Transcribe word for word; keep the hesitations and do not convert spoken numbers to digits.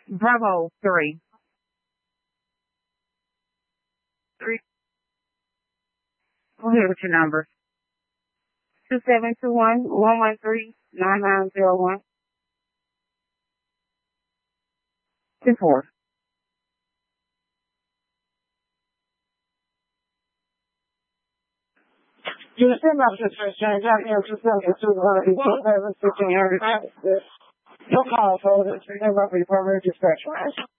Bravo three. Three. Go ahead with your number. Two seven two one one one three nine nine zero one. Two four. You send up to change out here to send it to her. One seven sixteen hundred. Your call, so it's never be for registration.